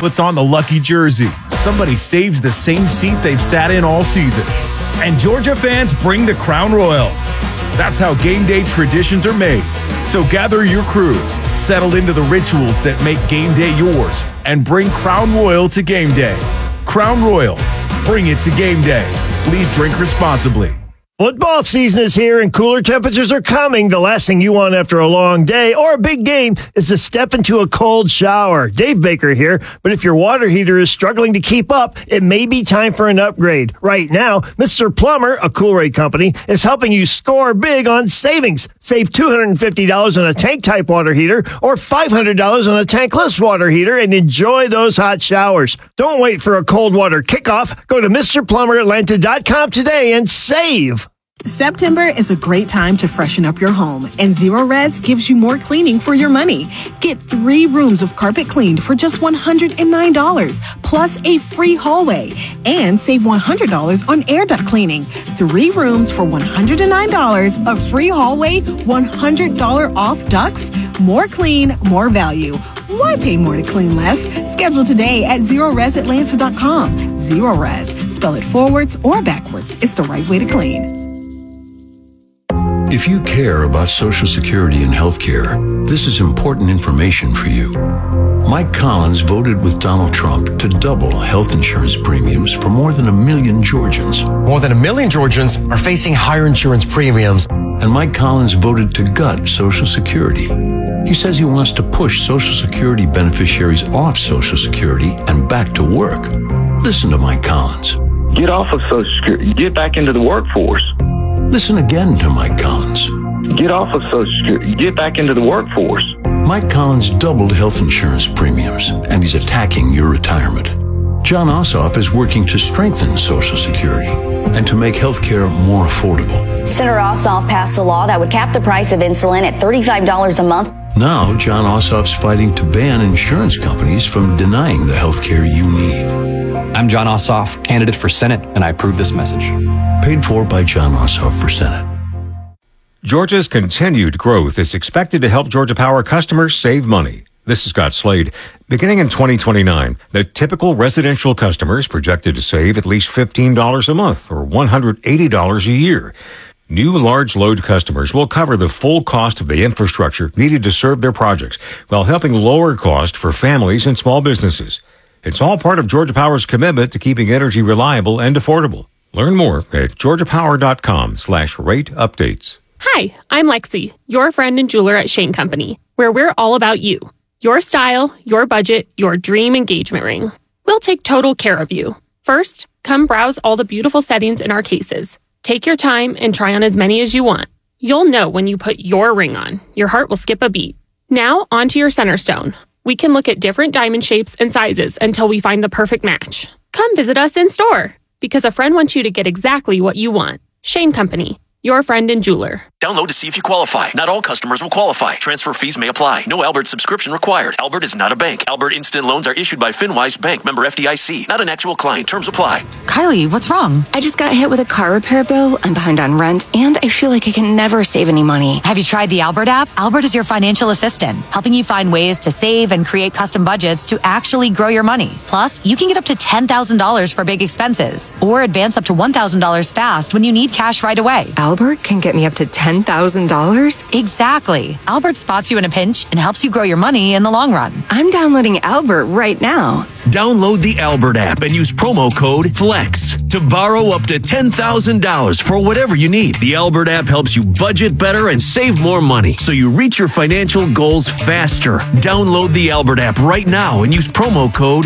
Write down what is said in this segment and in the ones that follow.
puts on the lucky jersey. Somebody saves the same seat they've sat in all season. And Georgia fans bring the Crown Royal. That's how game day traditions are made. So gather your crew, settle into the rituals that make game day yours, and bring Crown Royal to game day. Crown Royal, bring it to game day. Please drink responsibly. Football season is here and cooler temperatures are coming. The last thing you want after a long day or a big game is to step into a cold shower. Dave Baker here, but if your water heater is struggling to keep up, it may be time for an upgrade. Right now, Mr. Plumber, a Coolray company, is helping you score big on savings. Save $250 on a tank-type water heater or $500 on a tankless water heater and enjoy those hot showers. Don't wait for a cold water kickoff. Go to MrPlumberAtlanta.com today and save. September is a great time to freshen up your home, and Zero Res gives you more cleaning for your money. Get 3 rooms of carpet cleaned for just $109, plus a free hallway, and save $100 on air duct cleaning. 3 rooms for $109, a free hallway, $100 off ducts. More clean, more value. Why pay more to clean less? Schedule today at ZeroResAtlanta.com. Zero Res. Spell it forwards or backwards. It's the right way to clean. If you care about Social Security and health care, this is important information for you. Mike Collins voted with Donald Trump to double health insurance premiums for more than 1 million Georgians. More than 1 million Georgians are facing higher insurance premiums. And Mike Collins voted to gut Social Security. He says he wants to push Social Security beneficiaries off Social Security and back to work. Listen to Mike Collins. Get off of Social Security. Get back into the workforce. Listen again to Mike Collins. Get off of Social Security. Get back into the workforce. Mike Collins doubled health insurance premiums, and he's attacking your retirement. John Ossoff is working to strengthen Social Security and to make health care more affordable. Senator Ossoff passed a law that would cap the price of insulin at $35 a month. Now, John Ossoff's fighting to ban insurance companies from denying the health care you need. I'm John Ossoff, candidate for Senate, and I approve this message. Paid for by John Ossoff for Senate. Georgia's continued growth is expected to help Georgia Power customers save money. This is Scott Slade. Beginning in 2029, the typical residential customer is projected to save at least $15 a month or $180 a year. New large load customers will cover the full cost of the infrastructure needed to serve their projects while helping lower cost for families and small businesses. It's all part of Georgia Power's commitment to keeping energy reliable and affordable. Learn more at georgiapower.com/rate updates. Hi, I'm Lexi, your friend and jeweler at Shane Company, where we're all about you. Your style, your budget, your dream engagement ring. We'll take total care of you. First, come browse all the beautiful settings in our cases. Take your time and try on as many as you want. You'll know when you put your ring on. Your heart will skip a beat. Now, onto your center stone. We can look at different diamond shapes and sizes until we find the perfect match. Come visit us in store, because a friend wants you to get exactly what you want. Shane Company, your friend and jeweler. Download to see if you qualify. Not all customers will qualify. Transfer fees may apply. No Albert subscription required. Albert is not a bank. Albert Instant Loans are issued by FinWise Bank, member FDIC. Not an actual client. Terms apply. Kylie, what's wrong? I just got hit with a car repair bill. I'm behind on rent, and I feel like I can never save any money. Have you tried the Albert app? Albert is your financial assistant, helping you find ways to save and create custom budgets to actually grow your money. Plus, you can get up to $10,000 for big expenses, or advance up to $1,000 fast when you need cash right away. Albert can get me up to $10,000? Exactly. Albert spots you in a pinch and helps you grow your money in the long run. I'm downloading Albert right now. Download the Albert app and use promo code FLEX to borrow up to $10,000 for whatever you need. The Albert app helps you budget better and save more money so you reach your financial goals faster. Download the Albert app right now and use promo code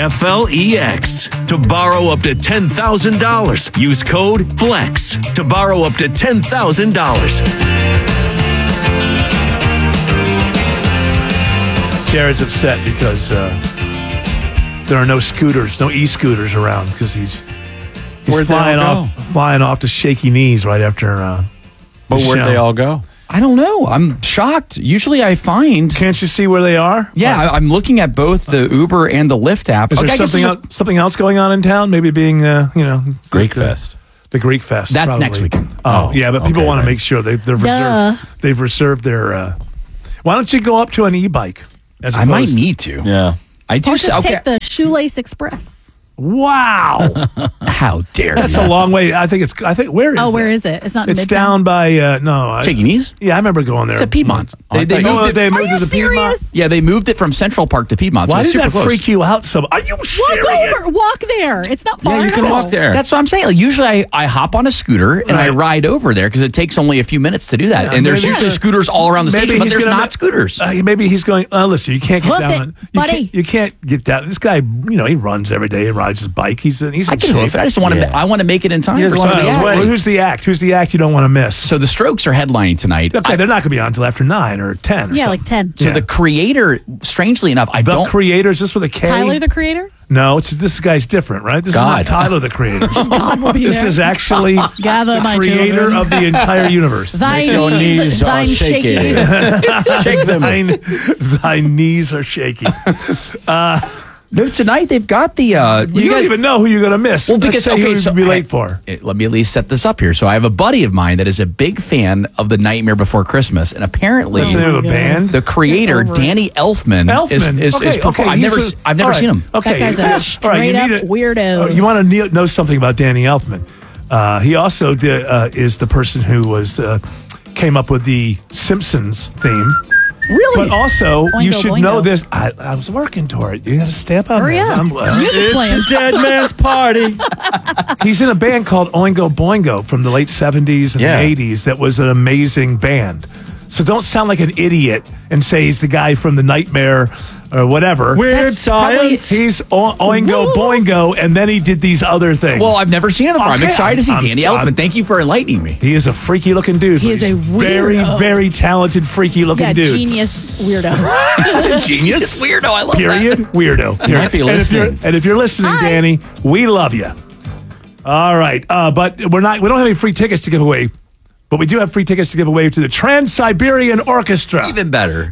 FLEX to borrow up to $10,000. Use code FLEX to borrow up to $10,000. Jared's upset because there are no scooters, no e-scooters around because he's flying off to shaky knees right after. But where'd they all go? I don't know. I'm shocked. Usually I find... Can't you see where they are? Yeah, I'm looking at both the Uber and the Lyft app. Is there something else going on in town? Maybe being, Greek Fest. The Greek Fest. That's probably. next weekend. Oh, yeah, but people want to make sure they've reserved their... why don't you go up to an e-bike? I might need to. Yeah. I do. Or just take the Shoelace Express. Wow. How dare That's you? a long way. I think where is where that? is it? It's not in It's Midtown? down by, Shaky Knees? Yeah, I remember going there. It's at Piedmont. They moved Are you it to Piedmont? serious? Yeah, they moved it from Central Park to Piedmont. Why so it's did super that close. freak you out so much? Are you serious? Walk there. It's not far. Yeah, you can at all. walk there. That's what I'm saying. Like, usually I hop on a scooter and I ride over there because it takes only a few minutes to do that. Yeah, and there's maybe- usually scooters all around the Maybe station, but he's there's gonna not scooters. Maybe he's going, listen, you can't get Hoof down. it, buddy. You can't get down. This guy, he runs every day and rides his bike. He's in I can hoof it. I just want to. I want to make it in time. He doesn't for want to somebody be else. well, who's the act? Who's the act you don't want to miss? So the Strokes are headlining tonight. Okay, they're not going to be on until after 9 or 10 or Yeah, something. like 10. So the Creator, strangely enough, The Creator, is this with a K? Tyler, the Creator? No, this guy's different, right? This God. is not Tyler, the Creator. God will be This there. is actually Gather the my creator children. of the entire universe. Thine your knees are thine shaking. Shake them. Thy knees are shaking. No, tonight they've got the. You don't even know who you're going to miss. Well, because Let's say who you'd be late for. Let me at least set this up here. So I have a buddy of mine that is a big fan of The Nightmare Before Christmas, and apparently What's the name of a band? the creator Danny Elfman, is performing. I've never seen him. Okay, That guy's a straight up weirdo. You want to know something about Danny Elfman? He also is the person who came up with the Simpsons theme. Really? But also, you Oingo should boingo. know this. I was working toward it. You got to step up. Hurry up. Music's playing. Dead man's party. He's in a band called Oingo Boingo from the late 70s and Yeah. the 80s that was an amazing band. So don't sound like an idiot and say he's the guy from The Nightmare or whatever. Weird science. He's Oingo Boingo, and then he did these other things. Well, I've never seen him before. I'm Okay, excited to see I'm- Danny Elfman. Thank you for enlightening me. He is a freaky looking dude. He but is he's a very, weirdo. very talented, freaky looking Yeah, dude. genius weirdo. Genius weirdo. I love Period. that. Weirdo. He might be listening. And if you're listening, Danny, we love you. All right, but we don't have any free tickets to give away. But we do have free tickets to give away to the Trans-Siberian Orchestra. Even better.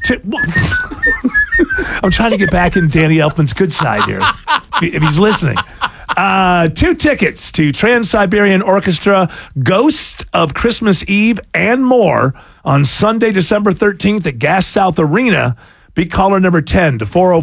I'm trying to get back in Danny Elfman's good side here, if he's listening. 2 tickets to Trans-Siberian Orchestra, Ghost of Christmas Eve, and more on Sunday, December 13th at Gas South Arena. Beat caller number 10 to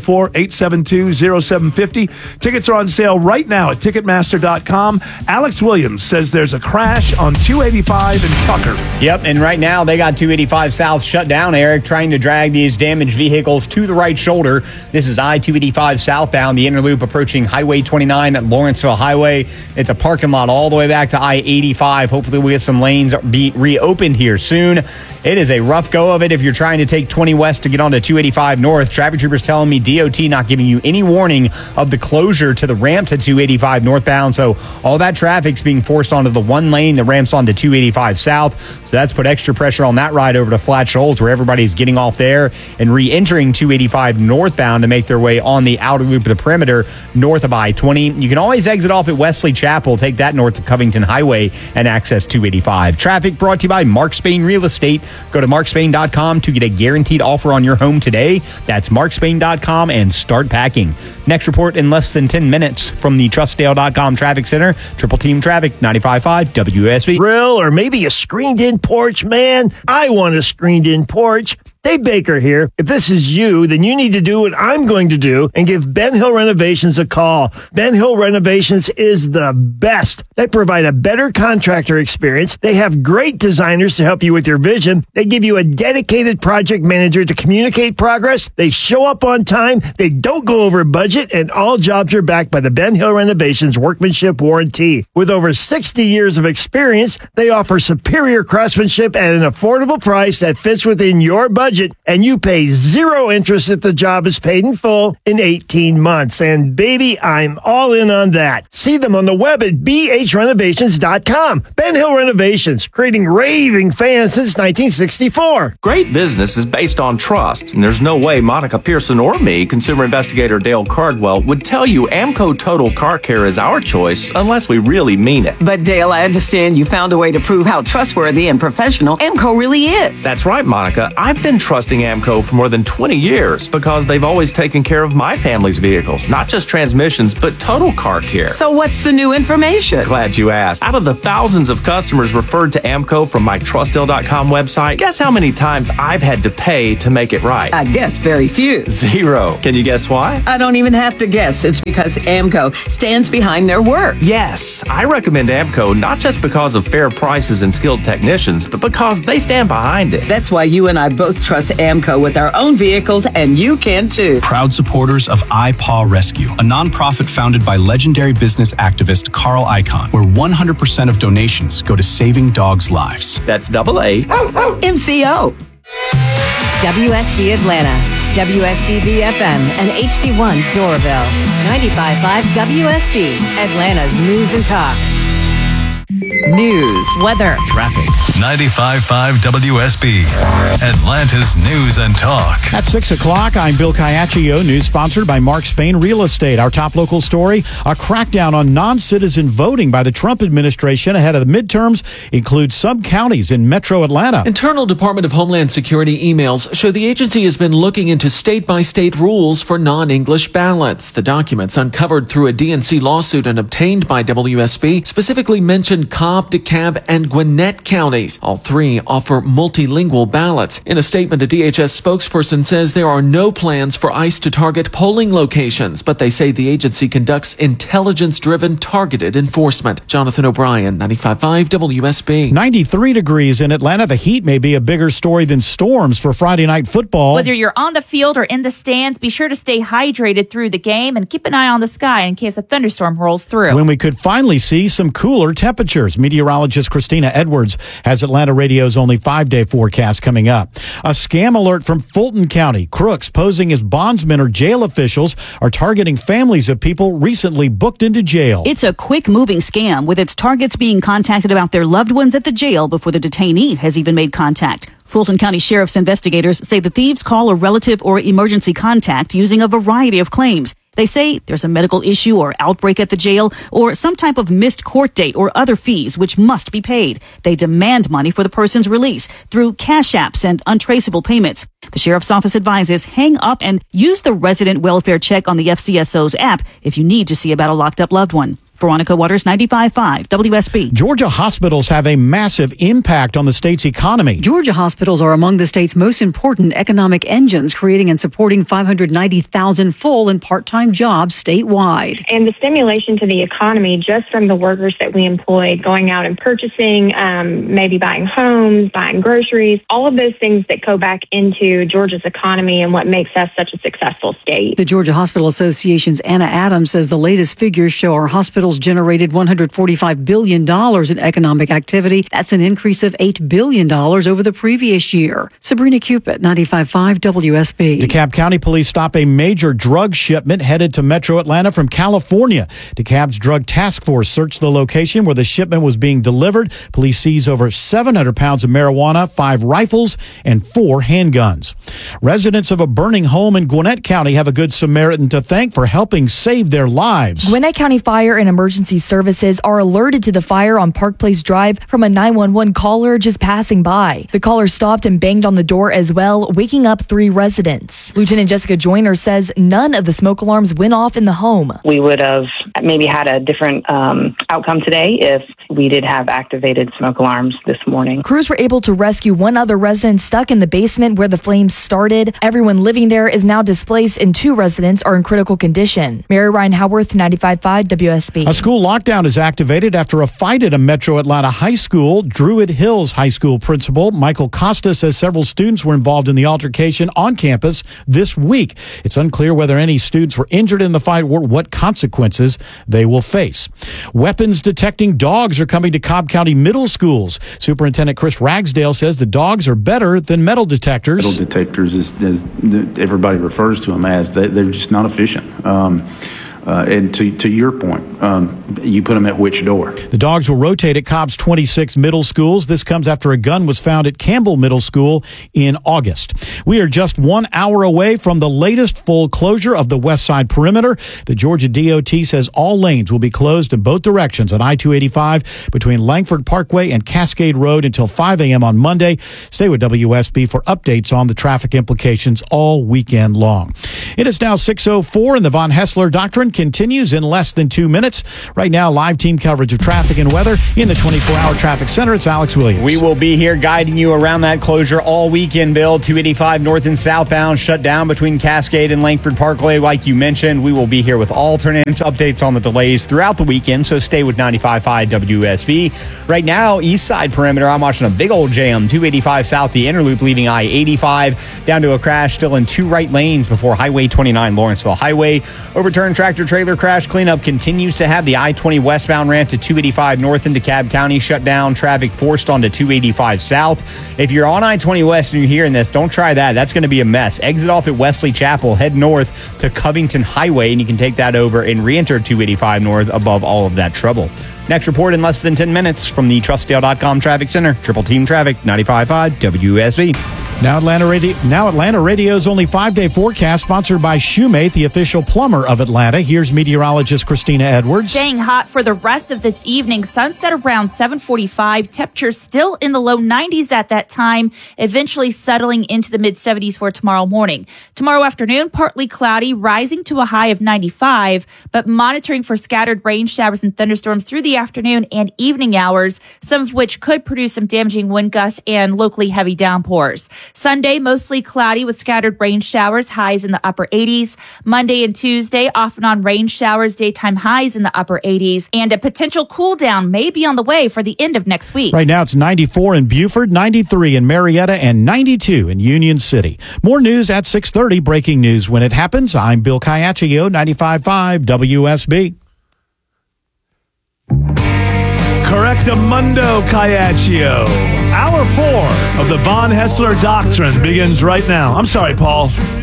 404-872-0750. Tickets are on sale right now at Ticketmaster.com. Alex Williams says there's a crash on 285 in Tucker. Yep, and right now they got 285 South shut down, Eric, trying to drag these damaged vehicles to the right shoulder. This is I-285 southbound, the inner loop approaching Highway 29 at Lawrenceville Highway. It's a parking lot all the way back to I-85. Hopefully we'll get some lanes be reopened here soon. It is a rough go of it if you're trying to take 20 west to get onto 285 north. Traffic troopers telling me DOT not giving you any warning of the closure to the ramp to 285 northbound. So all that traffic's being forced onto the one lane that ramps onto 285 south. So that's put extra pressure on that ride over to Flat Shoals, where everybody's getting off there and re-entering 285 northbound to make their way on the outer loop of the perimeter north of I-20. You can always exit off at Wesley Chapel, take that north to Covington Highway and access 285. Traffic brought to you by Mark Spain Real Estate. Go to markspain.com to get a guaranteed offer on your home today. That's markspain.com and start packing. Next report in less than 10 minutes from the trustdale.com traffic center. Triple Team Traffic, 95.5 WSB. Grill or maybe a screened-in porch, man. I want a screened-in porch. Dave Baker here. If this is you, then you need to do what I'm going to do and give Ben Hill Renovations a call. Ben Hill Renovations is the best. They provide a better contractor experience. They have great designers to help you with your vision. They give you a dedicated project manager to communicate progress. They show up on time. They don't go over budget, and all jobs are backed by the Ben Hill Renovations Workmanship Warranty. With over 60 years of experience, they offer superior craftsmanship at an affordable price that fits within your budget. And you pay 0 interest if the job is paid in full in 18 months. And baby, I'm all in on that. See them on the web at bhrenovations.com. Ben Hill Renovations, creating raving fans since 1964. Great business is based on trust, and there's no way Monica Pearson or me, consumer investigator Dale Cardwell, would tell you Amco Total Car Care is our choice unless we really mean it. But Dale, I understand you found a way to prove how trustworthy and professional Amco really is. That's right, Monica. I've been trusting AMCO for more than 20 years because they've always taken care of my family's vehicles, not just transmissions, but total car care. So what's the new information? Glad you asked. Out of the thousands of customers referred to AMCO from my TrustDeal.com website, guess how many times I've had to pay to make it right? I guess very few. 0. Can you guess why? I don't even have to guess. It's because AMCO stands behind their work. Yes, I recommend AMCO not just because of fair prices and skilled technicians, but because they stand behind it. That's why you and I both trust AMCO with our own vehicles, and you can too. Proud supporters of iPaw Rescue, a nonprofit founded by legendary business activist Carl Icahn, where 100% of donations go to saving dogs' lives. That's AA. MCO. WSB Atlanta, WSBB FM, and HD1 Doraville. 95.5 WSB, Atlanta's News and Talk. News, weather, traffic. 95.5 WSB, Atlanta's News and Talk. At 6 o'clock, I'm Bill Caiaccio. News sponsored by Mark Spain Real Estate. Our top local story, a crackdown on non-citizen voting by the Trump administration ahead of the midterms includes some counties in metro Atlanta. Internal Department of Homeland Security emails show the agency has been looking into state-by-state rules for non-English ballots. The documents, uncovered through a DNC lawsuit and obtained by WSB, specifically mentioned Cobb, DeKalb, and Gwinnett counties. All three offer multilingual ballots. In a statement, a DHS spokesperson says there are no plans for ICE to target polling locations, but they say the agency conducts intelligence-driven targeted enforcement. Jonathan O'Brien, 95.5 WSB. 93 degrees in Atlanta. The heat may be a bigger story than storms for Friday night football. Whether you're on the field or in the stands, be sure to stay hydrated through the game and keep an eye on the sky in case a thunderstorm rolls through. When we could finally see some cooler temperatures. Meteorologist Christina Edwards has Atlanta Radio's only 5-day forecast coming up. A scam alert from Fulton County. Crooks posing as bondsmen or jail officials are targeting families of people recently booked into jail. It's a quick-moving scam, with its targets being contacted about their loved ones at the jail before the detainee has even made contact. Fulton County Sheriff's investigators say the thieves call a relative or emergency contact using a variety of claims. They say there's a medical issue or outbreak at the jail or some type of missed court date or other fees which must be paid. They demand money for the person's release through cash apps and untraceable payments. The sheriff's office advises hang up and use the resident welfare check on the FCSO's app if you need to see about a locked up loved one. Veronica Waters, 95.5 WSB. Georgia hospitals have a massive impact on the state's economy. Georgia hospitals are among the state's most important economic engines, creating and supporting 590,000 full and part-time jobs statewide. And the stimulation to the economy just from the workers that we employ, going out and purchasing, maybe buying homes, buying groceries, all of those things that go back into Georgia's economy and what makes us such a successful state. The Georgia Hospital Association's Anna Adams says the latest figures show our hospitals generated $145 billion in economic activity. That's an increase of $8 billion over the previous year. Sabrina Cupid, 95.5 WSB. DeKalb County Police stop a major drug shipment headed to metro Atlanta from California. DeKalb's Drug Task Force searched the location where the shipment was being delivered. Police seize over 700 pounds of marijuana, 5 rifles, and 4 handguns. Residents of a burning home in Gwinnett County have a good Samaritan to thank for helping save their lives. Gwinnett County Fire and Emergency Services are alerted to the fire on Park Place Drive from a 911 caller just passing by. The caller stopped and banged on the door as well, waking up 3 residents. Lieutenant Jessica Joyner says none of the smoke alarms went off in the home. We would have maybe had a different outcome today if we did have activated smoke alarms this morning. Crews were able to rescue 1 other resident stuck in the basement where the flames started. Everyone living there is now displaced and 2 residents are in critical condition. Mary Ryan Howarth, 95.5 WSB. A school lockdown is activated after a fight at a metro Atlanta high school. Druid Hills High School principal Michael Costa says several students were involved in the altercation on campus this week. It's unclear whether any students were injured in the fight or what consequences they will face. Weapons detecting dogs are coming to Cobb County middle schools. Superintendent Chris Ragsdale says the dogs are better than metal detectors. Metal detectors, as everybody refers to them as, they're just not efficient. And to your point, you put them at which door? The dogs will rotate at Cobb's 26 middle schools. This comes after a gun was found at Campbell Middle School in August. We are just 1 hour away from the latest full closure of the West Side Perimeter. The Georgia DOT says all lanes will be closed in both directions on I-285 between Langford Parkway and Cascade Road until 5 a.m. on Monday. Stay with WSB for updates on the traffic implications all weekend long. It is now 6:04 and the Von Hessler Doctrine continues in less than 2 minutes. Right now, live team coverage of traffic and weather in the 24-hour traffic center. It's Alex Williams. We will be here guiding you around that closure all weekend, Bill. 285 north and southbound shut down between Cascade and Langford Parkway. Like you mentioned, we will be here with alternate updates on the delays throughout the weekend, so stay with 95.5 WSB. Right now, east side perimeter, I'm watching a big old jam. 285 south, the inner loop leaving I-85 down to a crash still in 2 right lanes before Highway 29 Lawrenceville Highway. Overturned tractor-trailer crash cleanup continues to have the I-20 westbound ramp to 285 north into DeKalb County shut down. Traffic forced onto 285 south. If you're on I-20 west and you're hearing this, don't try that. That's going to be a mess. Exit off at Wesley Chapel, head north to Covington Highway, and you can take that over and re-enter 285 north above all of that trouble. Next report in less than 10 minutes from the TrustDale.com Traffic Center. Triple Team Traffic, 95.5 WSB. Now Atlanta Radio's only 5-day forecast, sponsored by Shoemate, the official plumber of Atlanta. Here's meteorologist Christina Edwards. Staying hot for the rest of this evening. Sunset around 7:45. Temperatures still in the low 90s at that time, eventually settling into the mid-70s for tomorrow morning. Tomorrow afternoon, partly cloudy, rising to a high of 95, but monitoring for scattered rain showers and thunderstorms through the afternoon and evening hours, some of which could produce some damaging wind gusts and locally heavy downpours. Sunday, mostly cloudy with scattered rain showers, highs in the upper 80s. Monday and Tuesday, off and on rain showers, daytime highs in the upper 80s. And a potential cool down may be on the way for the end of next week. Right now, it's 94 in Beaufort, 93 in Marietta, and 92 in Union City. More news at 6:30. Breaking news when it happens. I'm Bill Caiaccio, 95.5 WSB. Correctamundo Caiaccio. Hour 4 of the Von Hessler Doctrine begins right now. I'm sorry, Paul.